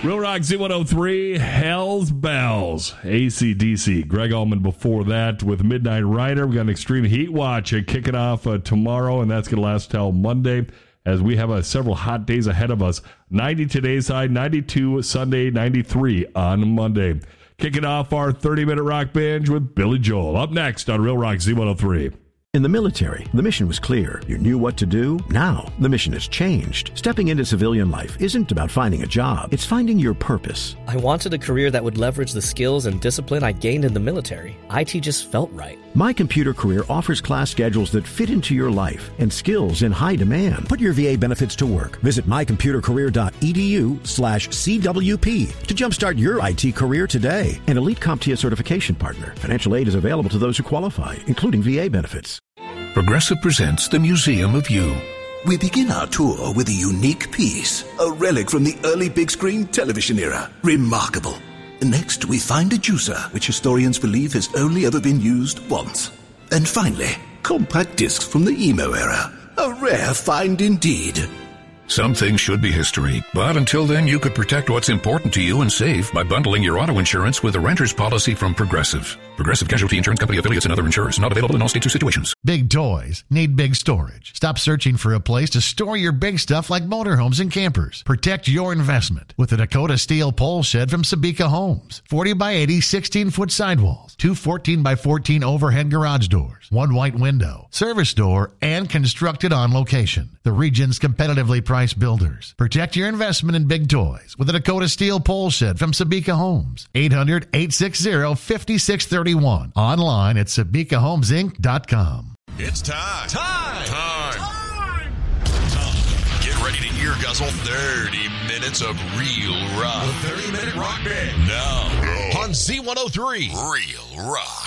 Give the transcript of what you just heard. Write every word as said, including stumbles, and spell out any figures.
Real Rock Z one oh three, Hell's Bells, A C D C. Greg Allman before that with Midnight Rider. We've got an Extreme Heat Watch uh, kicking off uh, tomorrow, and that's going to last till Monday as we have uh, several hot days ahead of us. ninety today's high, ninety-two Sunday, ninety-three on Monday. Kicking off our thirty-minute rock binge with Billy Joel. Up next on Real Rock Z one oh three. In the military, the mission was clear. You knew what to do. Now, the mission has changed. Stepping into civilian life isn't about finding a job. It's finding your purpose. I wanted a career that would leverage the skills and discipline I gained in the military. I T just felt right. My Computer Career offers class schedules that fit into your life and skills in high demand. Put your V A benefits to work. Visit mycomputercareer.edu slash CWP to jumpstart your I T career today. An Elite CompTIA certification partner. Financial aid is available to those who qualify, including V A benefits. Progressive presents the Museum of You. We begin our tour with a unique piece, a relic from the early big screen television era. Remarkable. Next, we find a juicer, which historians believe has only ever been used once. And finally, compact discs from the emo era. A rare find indeed. Some things should be history, but until then you could protect what's important to you and save by bundling your auto insurance with a renter's policy from Progressive. Progressive Casualty Insurance Company affiliates and other insurers. Not available in all states or situations. Big toys need big storage. Stop searching for a place to store your big stuff like motorhomes and campers. Protect your investment with the Dakota Steel Pole Shed from Sabika Homes. forty by eighty, sixteen-foot sidewalls. Two fourteen by fourteen overhead garage doors. One white window. Service door and constructed on location. The region's competitively priced builders. Protect your investment in big toys with the Dakota Steel Pole Shed from Sabika Homes. eight hundred, eight six zero, five six three one. Online at sabika homes inc dot com. It's time. Time. Time. Time. Time. Get ready to ear guzzle thirty minutes of real rock. The thirty-minute rock band. Now, on Z one oh three. Real Rock.